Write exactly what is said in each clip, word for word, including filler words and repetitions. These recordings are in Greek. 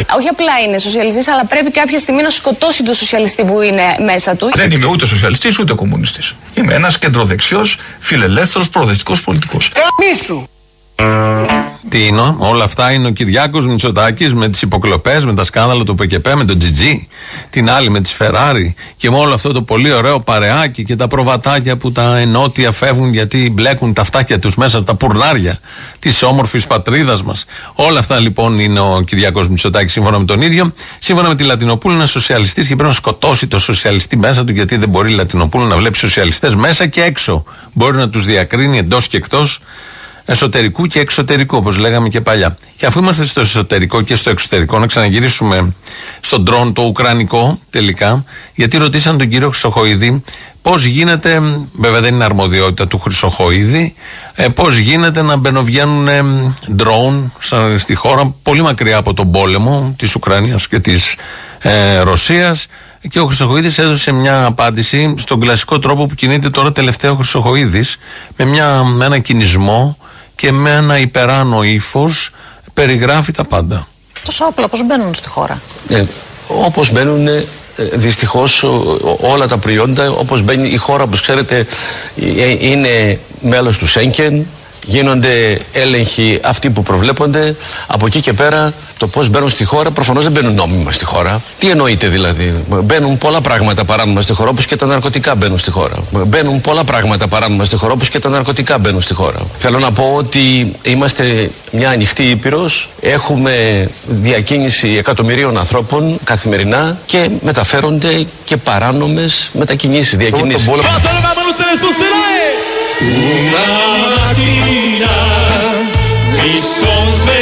Όχι απλά είναι σοσιαλιστής, αλλά πρέπει κάποια στιγμή να σκοτώσει τον σοσιαλιστή που είναι μέσα του. Δεν είμαι ούτε σοσιαλιστής ούτε κομμουνιστής. Είμαι ένας κεντροδεξιός, φιλελεύθερος, προοδευτικός πολιτικός. Καμίσου! Τι είναι, όλα αυτά είναι ο Κυριάκος Μητσοτάκης με τις υποκλοπές, με τα σκάνδαλα του ΠΚΠ, με τον Τζιτζί, την άλλη με τις Φεράρι και με όλο αυτό το πολύ ωραίο παρεάκι και τα προβατάκια που τα ενότια φεύγουν γιατί μπλέκουν τα φτάκια τους μέσα στα πουρνάρια της όμορφης πατρίδας μας. Όλα αυτά λοιπόν είναι ο Κυριάκος Μητσοτάκης σύμφωνα με τον ίδιο. Σύμφωνα με τη Λατινοπούλου είναι σοσιαλιστής και πρέπει να σκοτώσει το σοσιαλιστή μέσα του, γιατί δεν μπορεί η Λατινοπούλου να βλέπει σοσιαλιστές μέσα και έξω. Μπορεί να τους διακρίνει εντός και εκτός, εσωτερικού και εξωτερικού, όπως λέγαμε και παλιά. Και αφού είμαστε στο εσωτερικό και στο εξωτερικό, να ξαναγυρίσουμε στον ντρόν το ουκρανικό τελικά, γιατί ρωτήσαν τον κύριο Χρυσοχοΐδη πώς γίνεται, βέβαια δεν είναι αρμοδιότητα του Χρυσοχοΐδη, ε, πώς γίνεται να μπαινοβγαίνουν ε, ντρόν στη χώρα πολύ μακριά από τον πόλεμο της Ουκρανίας και της ε, Ρωσίας. Και ο Χρυσοχοΐδης έδωσε μια απάντηση στον κλασικό τρόπο που κινείται τώρα τελευταίο ο Χρυσοχοΐδης, με, μια, με ένα κινησμό και με ένα υπεράνω ύφος περιγράφει τα πάντα. Τόσα όπλα πώς μπαίνουν στη χώρα? Ε, όπως μπαίνουν ε, δυστυχώς όλα τα προϊόντα, όπως μπαίνει η χώρα, όπως ξέρετε ε, είναι μέλος του Σέγγεν, γίνονται έλεγχοι αυτοί που προβλέπονται. Από εκεί και πέρα το πώς μπαίνουν στη χώρα, προφανώς δεν μπαίνουν νόμιμα στη χώρα. Τι εννοείται δηλαδή? Μπαίνουν πολλά πράγματα παράνομα στη χώρα, όπως και τα ναρκωτικά μπαίνουν στη χώρα. Μπαίνουν πολλά πράγματα παράνομα στη χώρα, όπως και τα ναρκωτικά μπαίνουν στη χώρα. Θέλω να πω ότι είμαστε μια ανοιχτή ήπειρος, έχουμε διακίνηση εκατομμυρίων ανθρώπων καθημερινά και μεταφέρονται και παράνομες μετακινήσεις, διακινήσεις.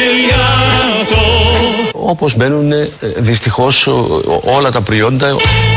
Όπως μπαίνουν δυστυχώς όλα τα προϊόντα.